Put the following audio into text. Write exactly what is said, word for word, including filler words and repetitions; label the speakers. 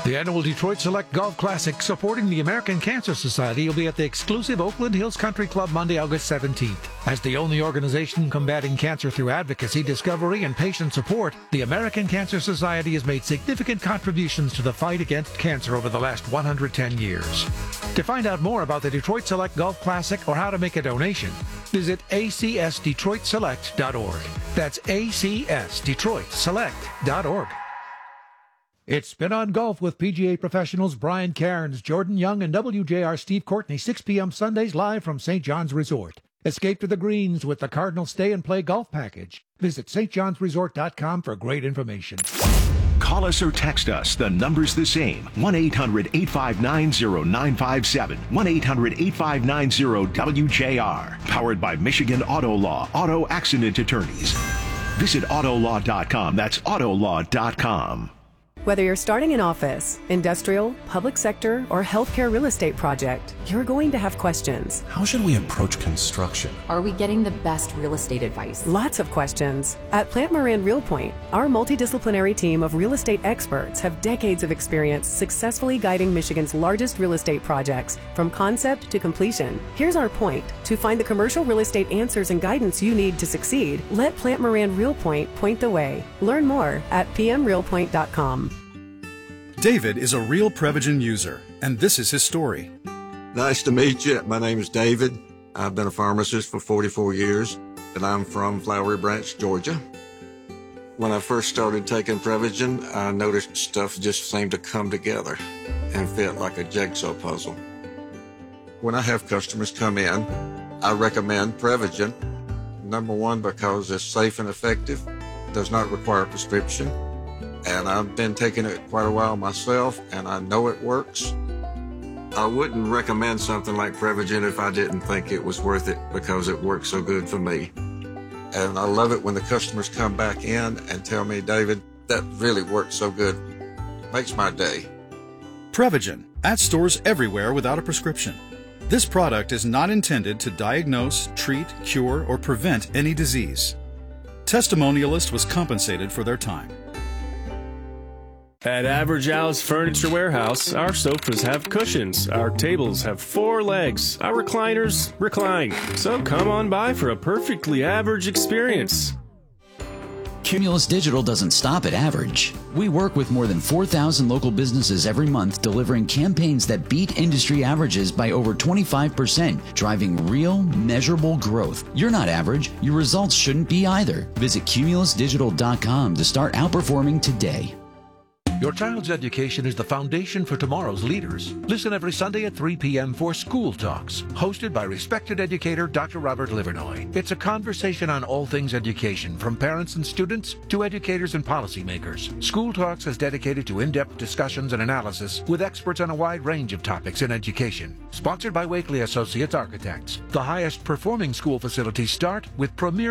Speaker 1: The annual Detroit Select Golf Classic supporting the American Cancer Society will be at the exclusive Oakland Hills Country Club Monday, August seventeenth. As the only organization combating cancer through advocacy, discovery, and patient support, the American Cancer Society has made significant contributions to the fight against cancer over the last one hundred ten years. To find out more about the Detroit Select Golf Classic or how to make a donation, visit a c s detroit select dot org. That's a c s detroit select dot org. It's Spin on Golf with P G A professionals Brian Cairns, Jordan Young, and W J R Steve Courtney, six p.m. Sundays live from Saint John's Resort. Escape to the greens with the Cardinal Stay and Play Golf Package. Visit st johns resort dot com for great information.
Speaker 2: Call us or text us. The number's the same. one eight hundred eight five nine zero nine five seven. one eight hundred eight five nine zero W J R. Powered by Michigan Auto Law, Auto Accident Attorneys. Visit auto law dot com. That's auto law dot com.
Speaker 3: Whether you're starting an office, industrial, public sector, or healthcare real estate project, you're going to have questions.
Speaker 4: How should we approach construction?
Speaker 5: Are we getting the best real estate advice?
Speaker 3: Lots of questions. At Plant Moran Real Point, our multidisciplinary team of real estate experts have decades of experience successfully guiding Michigan's largest real estate projects from concept to completion. Here's our point. To find the commercial real estate answers and guidance you need to succeed, let Plant Moran Real Point point the way. Learn more at p m real point dot com.
Speaker 6: David is a real Prevagen user, and this is his story.
Speaker 7: Nice to meet you. My name is David. I've been a pharmacist for forty-four years, and I'm from Flowery Branch, Georgia. When I first started taking Prevagen, I noticed stuff just seemed to come together and fit like a jigsaw puzzle. When I have customers come in, I recommend Prevagen. Number one, because it's safe and effective, does not require a prescription. And I've been taking it quite a while myself, and I know it works. I wouldn't recommend something like Prevagen if I didn't think it was worth it because it works so good for me. And I love it when the customers come back in and tell me, David, that really works so good. Makes my day.
Speaker 6: Prevagen, at stores everywhere without a prescription. This product is not intended to diagnose, treat, cure, or prevent any disease. Testimonialist was compensated for their time.
Speaker 8: At Average Al's Furniture Warehouse, our sofas have cushions, our tables have four legs, our recliners recline. So come on by for a perfectly average experience.
Speaker 9: Cumulus Digital doesn't stop at average. We work with more than four thousand local businesses every month, delivering campaigns that beat industry averages by over twenty-five percent, driving real, measurable growth. You're not average. Your results shouldn't be either. Visit cumulus digital dot com to start outperforming today.
Speaker 1: Your child's education is the foundation for tomorrow's leaders. Listen every Sunday at three p.m. for School Talks, hosted by respected educator Doctor Robert Livernoy. It's a conversation on all things education, from parents and students to educators and policymakers. School Talks is dedicated to in-depth discussions and analysis with experts on a wide range of topics in education. Sponsored by Wakely Associates Architects. The highest performing school facilities start with premier